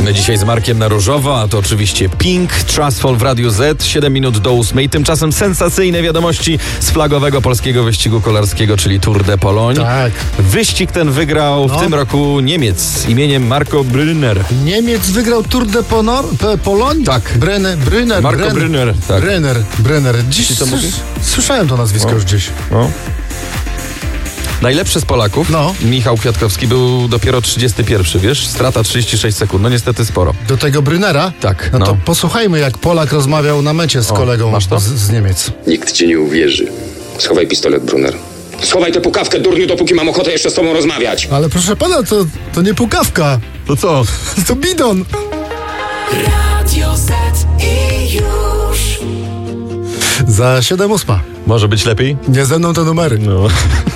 My dzisiaj z Markiem na różowo, a to oczywiście Pink, Trustful w Radiu Z, 7 minut do 8. Tymczasem sensacyjne wiadomości z flagowego polskiego wyścigu kolarskiego, czyli Tour de Pologne. Tak. Wyścig ten wygrał w tym roku Niemiec imieniem Marco Brünner. Niemiec wygrał Tour de Pologne? Tak. Brünner. Marco Brünner, tak. Brünner. Dziś Ty to mówisz? Słyszałem to nazwisko już gdzieś. No. Najlepszy z Polaków, Michał Kwiatkowski, był dopiero 31, wiesz? Strata 36 sekund, no niestety sporo. Do tego Brünnera? Tak. No to posłuchajmy, jak Polak rozmawiał na mecie z kolegą masz to? z Niemiec. Nikt ci nie uwierzy. Schowaj pistolet, Brunner. Schowaj tę pukawkę, durniu, dopóki mam ochotę jeszcze z tobą rozmawiać. Ale proszę pana, to nie pukawka. To co? To bidon. Radio Z i już. Za 7:08. Może być lepiej? Nie ze mną te numery. No.